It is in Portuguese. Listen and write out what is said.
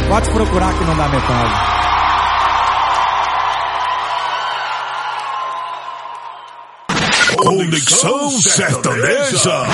Pode procurar que não dá metade. Conexão Sertaneja.